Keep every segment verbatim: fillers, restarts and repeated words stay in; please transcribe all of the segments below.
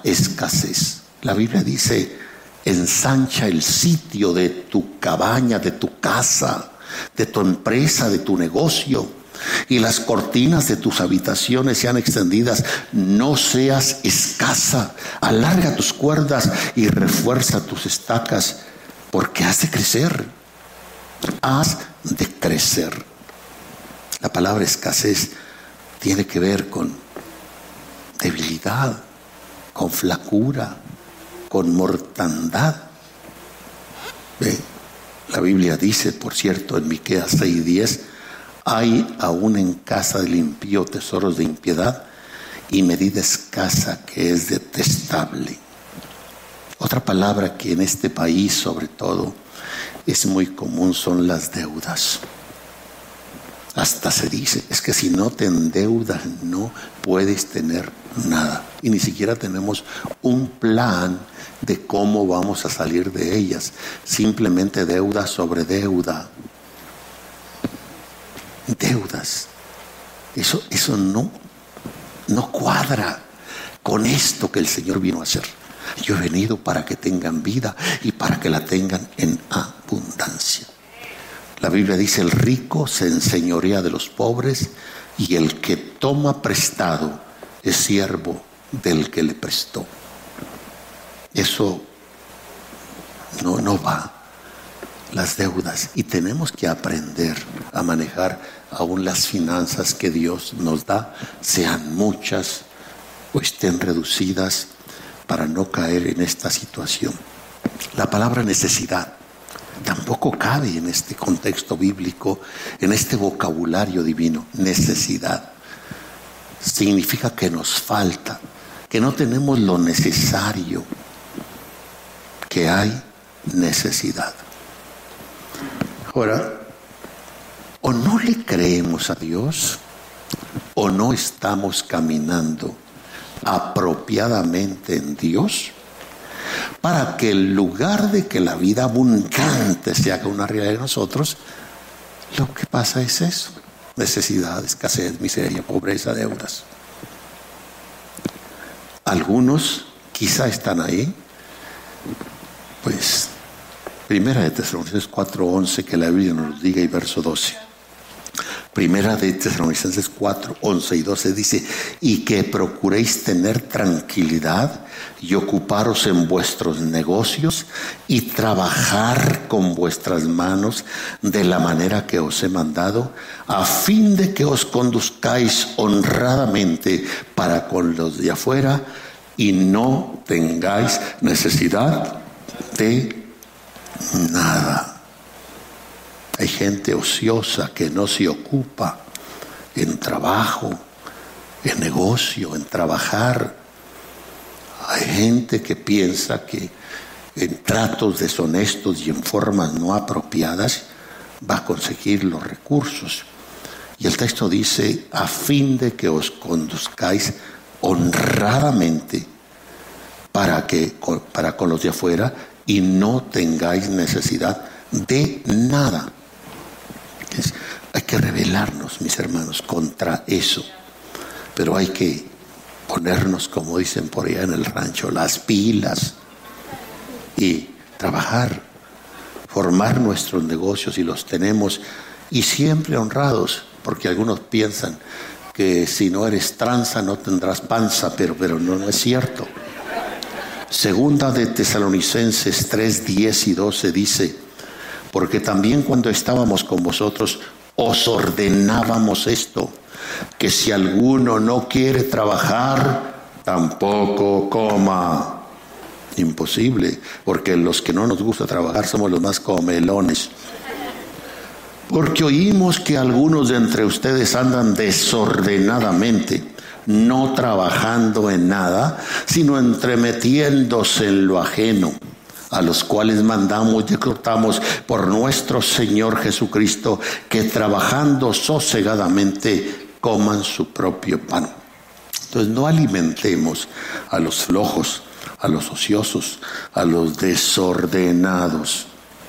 escasez. La Biblia dice: ensancha el sitio de tu cabaña, de tu casa, de tu empresa, de tu negocio, y las cortinas de tus habitaciones sean extendidas. No seas escasa. Alarga tus cuerdas y refuerza tus estacas, porque has de crecer. Has de crecer. La palabra escasez tiene que ver con debilidad, con flacura, con mortandad. ¿Ve? La Biblia dice, por cierto, en Miqueas seis diez: hay aún en casa del impío tesoros de impiedad y medida escasa que es detestable. Otra palabra que en este país sobre todo es muy común son las deudas. Hasta se dice, es que si no te endeudas no puedes tener nada. Y ni siquiera tenemos un plan de cómo vamos a salir de ellas. Simplemente deuda sobre deuda. Deudas. Eso, eso no, no cuadra con esto que el Señor vino a hacer. Yo he venido para que tengan vida y para que la tengan en abundancia. La Biblia dice: el rico se enseñorea de los pobres, y el que toma prestado es siervo del que le prestó. Eso no, no va. Las deudas. Y tenemos que aprender a manejar aún las finanzas que Dios nos da, sean muchas o estén reducidas, para no caer en esta situación. La palabra necesidad tampoco cabe en este contexto bíblico, en este vocabulario divino. Necesidad significa que nos falta, que no tenemos lo necesario, que hay necesidad. Ahora, o no le creemos a Dios, o no estamos caminando apropiadamente en Dios, para que en lugar de que la vida abundante se haga una realidad de nosotros, lo que pasa es eso: necesidad, escasez, miseria, pobreza, deudas. Algunos quizá están ahí. Pues Primera de Tesalonicenses cuatro once, que la Biblia nos diga, y verso doce. Primera de Tesalonicenses cuatro once y doce dice: y que procuréis tener tranquilidad y ocuparos en vuestros negocios y trabajar con vuestras manos de la manera que os he mandado, a fin de que os conduzcáis honradamente para con los de afuera y no tengáis necesidad de nada. Hay gente ociosa que no se ocupa en trabajo, en negocio, en trabajar. Hay gente que piensa que en tratos deshonestos y en formas no apropiadas va a conseguir los recursos. Y el texto dice: a fin de que os conduzcáis honradamente para, que, para con los de afuera y no tengáis necesidad de nada. Es, hay que rebelarnos, mis hermanos, contra eso. Pero hay que ponernos, como dicen por allá en el rancho, las pilas y trabajar, formar nuestros negocios, y los tenemos, y siempre honrados, porque algunos piensan que si no eres tranza no tendrás panza, pero, pero no, no es cierto. Segunda de Tesalonicenses tres diez y doce dice: porque también cuando estábamos con vosotros os ordenábamos esto, que si alguno no quiere trabajar, tampoco coma. Imposible, porque los que no nos gusta trabajar somos los más comelones. Porque oímos que algunos de entre ustedes andan desordenadamente, no trabajando en nada, sino entremetiéndose en lo ajeno, a los cuales mandamos y exhortamos por nuestro Señor Jesucristo, que trabajando sosegadamente coman su propio pan. Entonces no alimentemos a los flojos, a los ociosos, a los desordenados.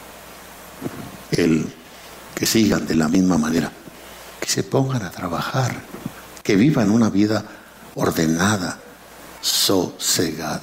El que sigan de la misma manera, que se pongan a trabajar, que vivan una vida ordenada, sosegada.